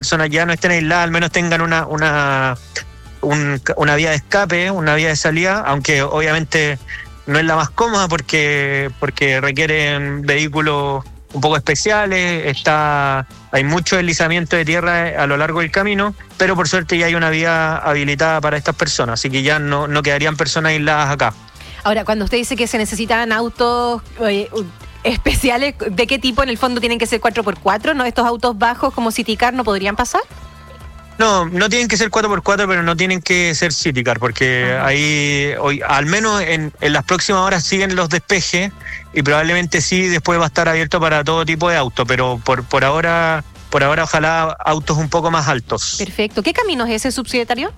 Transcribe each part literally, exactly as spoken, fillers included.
personas ya no estén aisladas, al menos tengan una una un, una vía de escape, una vía de salida, aunque obviamente no es la más cómoda porque porque requieren vehículos un poco especiales, está hay mucho deslizamiento de tierra a lo largo del camino, pero por suerte ya hay una vía habilitada para estas personas, así que ya no, no quedarían personas aisladas acá. Ahora, cuando usted dice que se necesitan autos eh, especiales, ¿de qué tipo? En el fondo tienen que ser cuatro por cuatro, ¿no? Estos autos bajos como Citycar no podrían pasar. No, no tienen que ser cuatro por cuatro, pero no tienen que ser Citycar, porque uh-huh. ahí, hoy, al menos en, en las próximas horas siguen los despejes y probablemente sí después va a estar abierto para todo tipo de auto, pero por, por ahora, por ahora ojalá autos un poco más altos. Perfecto. ¿Qué camino es ese, subsecretario?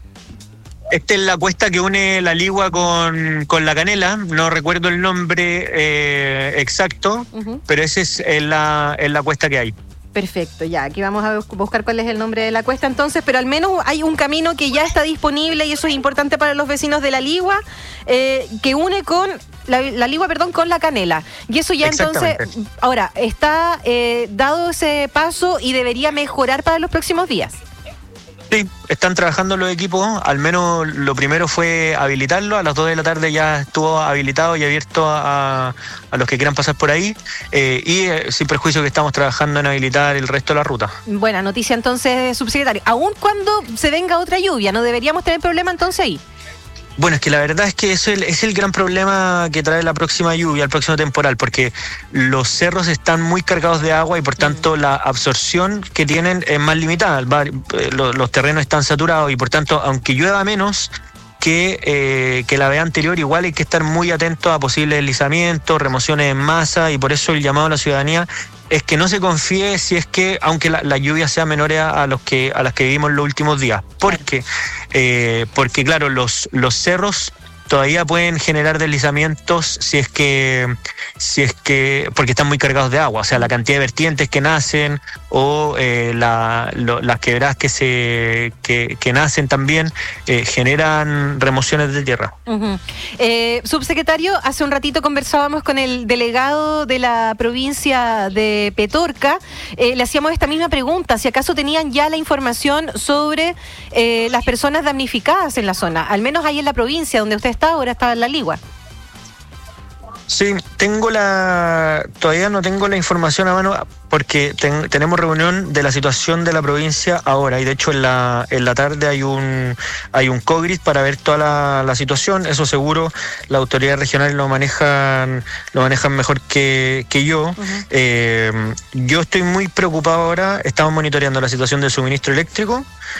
Esta es la cuesta que une La Ligua con, con La Canela, no recuerdo el nombre eh, exacto, uh-huh. pero esa es la, es la cuesta que hay. Perfecto, ya, aquí vamos a buscar cuál es el nombre de la cuesta entonces, pero al menos hay un camino que ya está disponible y eso es importante para los vecinos de La Ligua, eh, que une con, la, la Ligua, perdón, con La Canela. Y eso ya entonces, ahora, está eh, dado ese paso y debería mejorar para los próximos días. Sí, están trabajando los equipos, al menos lo primero fue habilitarlo, a las dos de la tarde ya estuvo habilitado y abierto a, a los que quieran pasar por ahí, eh, y eh, sin perjuicio que estamos trabajando en habilitar el resto de la ruta. Buena noticia entonces, subsecretario. Aún cuando se venga otra lluvia, ¿no deberíamos tener problema entonces ahí? Bueno, es que la verdad es que eso es el, es el gran problema que trae la próxima lluvia, el próximo temporal, porque los cerros están muy cargados de agua y por tanto la absorción que tienen es más limitada. Los, los terrenos están saturados y por tanto, aunque llueva menos que, eh, que la vez anterior, igual hay que estar muy atentos a posibles deslizamientos, remociones en masa, y por eso el llamado a la ciudadanía es que no se confíe si es que, aunque la, la lluvia sea menor a, a los que a las que vivimos los últimos días. ¿Por qué? Eh, porque claro, los, los cerros todavía pueden generar deslizamientos si es que, si es que, porque están muy cargados de agua, o sea, la cantidad de vertientes que nacen o eh, la, lo, las quebradas que se que, que nacen también eh, generan remociones de tierra. Uh-huh. Eh, subsecretario, hace un ratito conversábamos con el delegado de la provincia de Petorca, eh, le hacíamos esta misma pregunta, si acaso tenían ya la información sobre eh, las personas damnificadas en la zona, al menos ahí en la provincia donde usted está, ahora está en La Ligua. Sí, tengo la todavía no tengo la información a mano porque ten, tenemos reunión de la situación de la provincia ahora y de hecho en la en la tarde hay un hay un COGRID para ver toda la, la situación. Eso seguro las autoridades regionales lo manejan lo manejan mejor que, que yo. Uh-huh. Eh, yo estoy muy preocupado ahora, estamos monitoreando la situación del suministro eléctrico.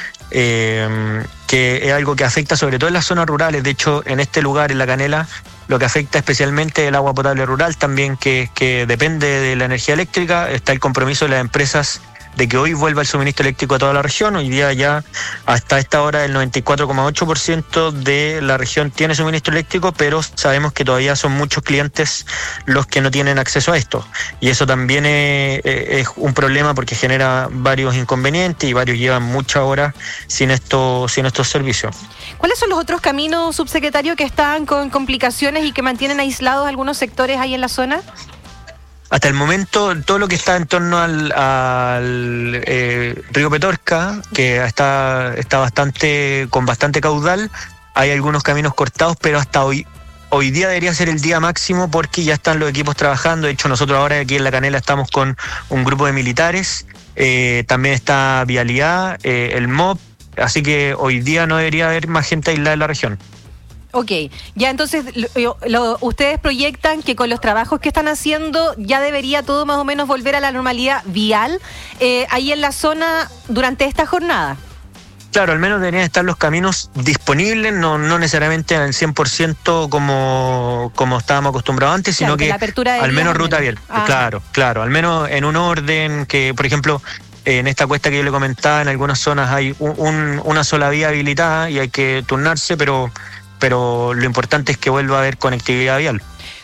Eh, que es algo que afecta sobre todo en las zonas rurales. De hecho, en este lugar, en La Canela, lo que afecta especialmente es el agua potable rural también, que, que depende de la energía eléctrica. Está el compromiso de las empresas de que hoy vuelva el suministro eléctrico a toda la región. Hoy día ya hasta esta hora el noventa y cuatro coma ocho por ciento de la región tiene suministro eléctrico, pero sabemos que todavía son muchos clientes los que no tienen acceso a esto. Y eso también es, es un problema porque genera varios inconvenientes y varios llevan muchas horas sin, esto, sin estos servicios. ¿Cuáles son los otros caminos, subsecretario, que están con complicaciones y que mantienen aislados algunos sectores ahí en la zona? Hasta el momento, todo lo que está en torno al, al eh, río Petorca, que está, está bastante con bastante caudal, hay algunos caminos cortados, pero hasta hoy hoy día debería ser el día máximo porque ya están los equipos trabajando. De hecho, nosotros ahora aquí en La Canela estamos con un grupo de militares, eh, también está Vialidad, eh, el M O P, así que hoy día no debería haber más gente aislada en la región. Ok, ya entonces lo, lo, ustedes proyectan que con los trabajos que están haciendo ya debería todo más o menos volver a la normalidad vial eh, ahí en la zona durante esta jornada. Claro, al menos deberían estar los caminos disponibles, no, no necesariamente al cien por ciento como, como estábamos acostumbrados antes, claro, sino que, que al menos ruta vial. Claro, claro, al menos en un orden que, por ejemplo, en esta cuesta que yo le comentaba, en algunas zonas hay un, un, una sola vía habilitada y hay que turnarse, pero... pero lo importante es que vuelva a haber conectividad vial.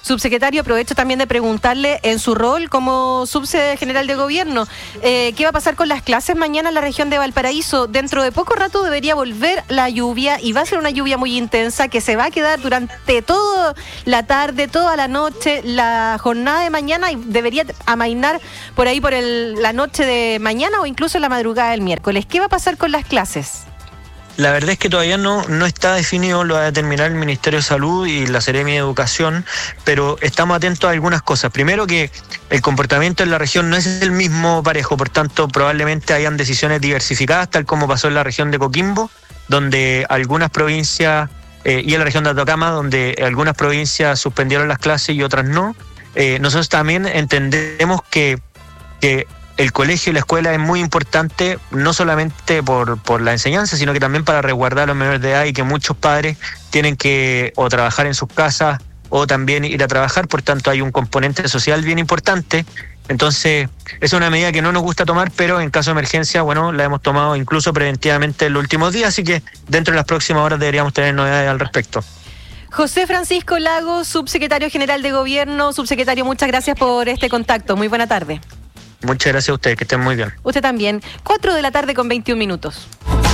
Subsecretario, aprovecho también de preguntarle en su rol como subsecretario general de gobierno, eh, ¿qué va a pasar con las clases mañana en la región de Valparaíso? Dentro de poco rato debería volver la lluvia y va a ser una lluvia muy intensa que se va a quedar durante toda la tarde, toda la noche, la jornada de mañana y debería amainar por ahí por el, la noche de mañana o incluso la madrugada del miércoles. ¿Qué va a pasar con las clases? La verdad es que todavía no, no está definido, lo va a determinar el Ministerio de Salud y la Seremi de Educación, pero estamos atentos a algunas cosas. Primero, que el comportamiento en la región no es el mismo parejo, por tanto probablemente hayan decisiones diversificadas, tal como pasó en la región de Coquimbo, donde algunas provincias, eh, y en la región de Atacama, donde algunas provincias suspendieron las clases y otras no. Eh, nosotros también entendemos que, que el colegio y la escuela es muy importante, no solamente por, por la enseñanza, sino que también para resguardar a los menores de edad y que muchos padres tienen que o trabajar en sus casas o también ir a trabajar, por tanto hay un componente social bien importante. Entonces, es una medida que no nos gusta tomar, pero en caso de emergencia, bueno, la hemos tomado incluso preventivamente en los últimos días, así que dentro de las próximas horas deberíamos tener novedades al respecto. José Francisco Lagos, subsecretario general de Gobierno. Subsecretario, muchas gracias por este contacto. Muy buena tarde. Muchas gracias a ustedes, que estén muy bien. Usted también. Cuatro de la tarde con veintiún minutos.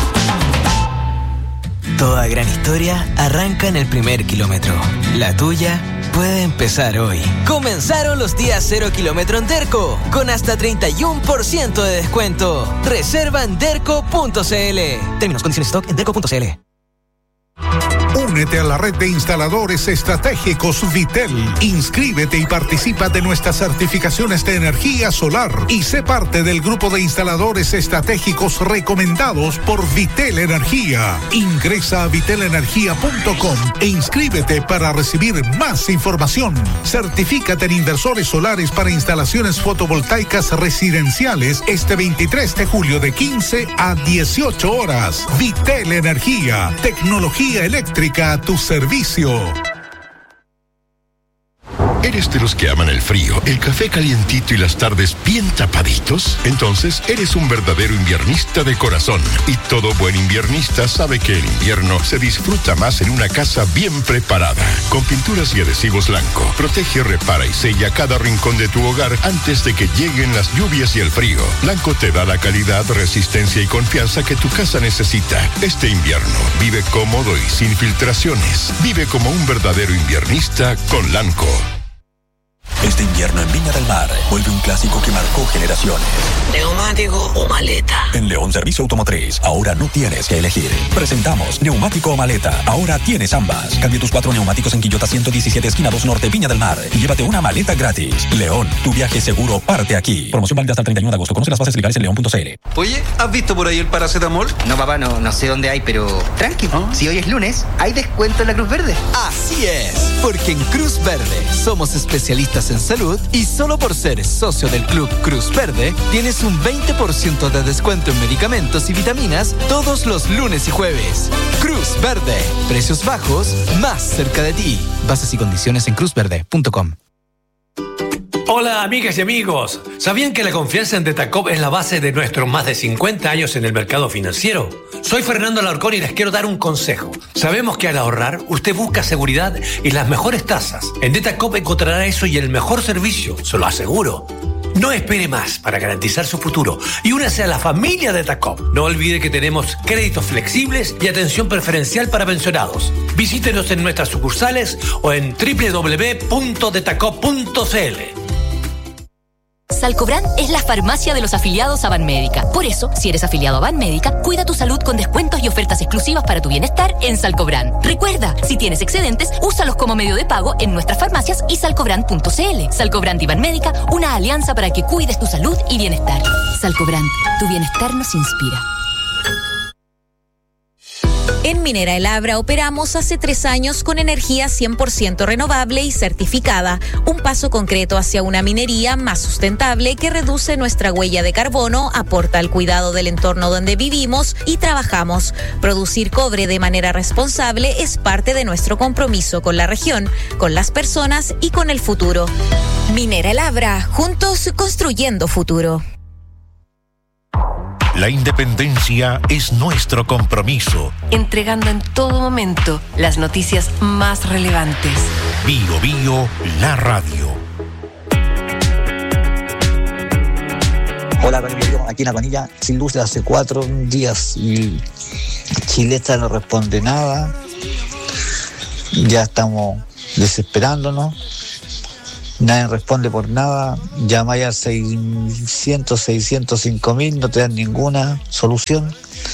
Toda gran historia arranca en el primer kilómetro. La tuya puede empezar hoy. Comenzaron los días cero kilómetro en Derco, con hasta treinta y uno por ciento de descuento. Reserva en derco punto c l. Términos, condiciones, stock en derco punto c l. Únete a la red de instaladores estratégicos Vitel. Inscríbete y participa de nuestras certificaciones de energía solar y sé parte del grupo de instaladores estratégicos recomendados por Vitel Energía. Ingresa a vitel energía punto com e inscríbete para recibir más información. Certifícate en inversores solares para instalaciones fotovoltaicas residenciales este veintitrés de julio de quince a dieciocho horas. Vitel Energía, tecnología eléctrica a tu servicio. ¿Eres de los que aman el frío, el café calientito y las tardes bien tapaditos? Entonces eres un verdadero inviernista de corazón. Y todo buen inviernista sabe que el invierno se disfruta más en una casa bien preparada. Con pinturas y adhesivos Lanco, protege, repara y sella cada rincón de tu hogar antes de que lleguen las lluvias y el frío. Lanco te da la calidad, resistencia y confianza que tu casa necesita. Este invierno vive cómodo y sin filtraciones. Vive como un verdadero inviernista con Lanco. Este invierno en Viña del Mar vuelve un clásico que marcó generaciones. ¿Neumático o maleta? En León Servicio Automotriz, ahora no tienes que elegir. Presentamos neumático o maleta. Ahora tienes ambas. Cambia tus cuatro neumáticos en Quillota ciento diecisiete, esquina dos Norte, Viña del Mar. Y llévate una maleta gratis. León, tu viaje seguro parte aquí. Promoción válida hasta el treinta y uno de agosto. Conoce las bases legales en león punto c l. Oye, ¿has visto por ahí el paracetamol? No, papá, no, no sé dónde hay, pero tranqui. ¿Ah? Si hoy es lunes, hay descuento en la Cruz Verde. Así es, porque en Cruz Verde somos especialistas en salud y solo por ser socio del Club Cruz Verde tienes un veinte por ciento de descuento en medicamentos y vitaminas todos los lunes y jueves. Cruz Verde, precios bajos, más cerca de ti. Bases y condiciones en cruz verde punto com. Hola amigas y amigos, ¿sabían que la confianza en Detacop es la base de nuestros más de cincuenta años en el mercado financiero? Soy Fernando Alarcón y les quiero dar un consejo. Sabemos que al ahorrar usted busca seguridad y las mejores tasas. En Detacop encontrará eso y el mejor servicio, se lo aseguro. No espere más para garantizar su futuro y únase a la familia Detacop. No olvide que tenemos créditos flexibles y atención preferencial para pensionados. Visítenos en nuestras sucursales o en doble u doble u doble u punto detacop punto c l. Salcobrand es la farmacia de los afiliados a Banmédica. Por eso, si eres afiliado a Banmédica, cuida tu salud con descuentos y ofertas exclusivas para tu bienestar en Salcobrand. Recuerda, si tienes excedentes, úsalos como medio de pago en nuestras farmacias y salcobrand punto c l. Salcobrand y Banmédica, una alianza para que cuides tu salud y bienestar. Salcobrand, tu bienestar nos inspira. En Minera El Abra operamos hace tres años con energía cien por ciento renovable y certificada, un paso concreto hacia una minería más sustentable que reduce nuestra huella de carbono, aporta al cuidado del entorno donde vivimos y trabajamos. Producir cobre de manera responsable es parte de nuestro compromiso con la región, con las personas y con el futuro. Minera El Abra, juntos construyendo futuro. La independencia es nuestro compromiso. Entregando en todo momento las noticias más relevantes. Bio Bio, la radio. Hola, aquí en La Panilla, sin luz hace cuatro días y Chilesta no responde nada. Ya estamos desesperándonos. Nadie responde por nada. Llamáis al seiscientos, seiscientos cinco mil, no te dan ninguna solución.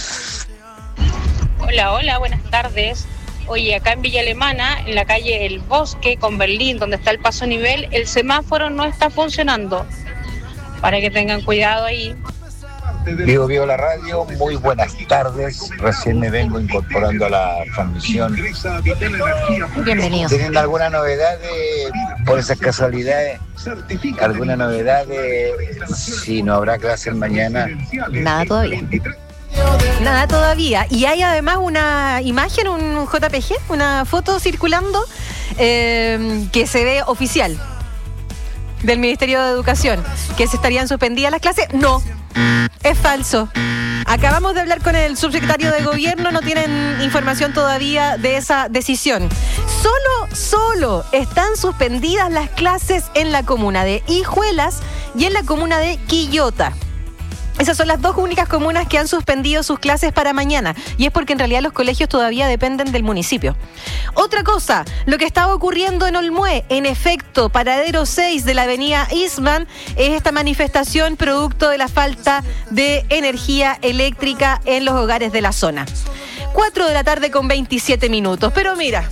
Hola, hola, buenas tardes. Oye, acá en Villa Alemana, en la calle El Bosque con Berlín, donde está el paso nivel, el semáforo no está funcionando. Para que tengan cuidado ahí. Vivo, vivo la radio, muy buenas tardes. Recién me vengo incorporando a la transmisión. Bienvenido. ¿Tienen alguna novedad de, por esas casualidades? ¿Alguna novedad de si no habrá clases mañana? Nada todavía. Nada todavía. Y hay además una imagen, un J P G, una foto circulando eh, que se ve oficial del Ministerio de Educación, que se estarían suspendidas las clases. No, es falso. Acabamos de hablar con el subsecretario de Gobierno, no tienen información todavía de esa decisión. Solo, solo están suspendidas las clases en la comuna de Hijuelas y en la comuna de Quillota. Esas son las dos únicas comunas que han suspendido sus clases para mañana, y es porque en realidad los colegios todavía dependen del municipio. Otra cosa, lo que estaba ocurriendo en Olmué, en efecto, paradero seis de la avenida Eastman, es esta manifestación producto de la falta de energía eléctrica en los hogares de la zona. cuatro de la tarde con veintisiete minutos, pero mira,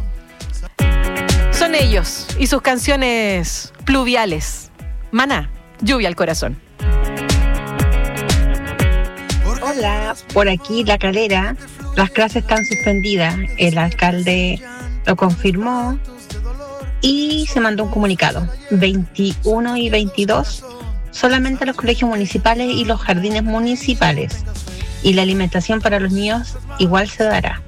son ellos y sus canciones pluviales. Maná, lluvia al corazón. Hola, por aquí La Calera, las clases están suspendidas. El alcalde lo confirmó y se mandó un comunicado. veintiuno y veintidós, solamente los colegios municipales y los jardines municipales. Y la alimentación para los niños igual se dará.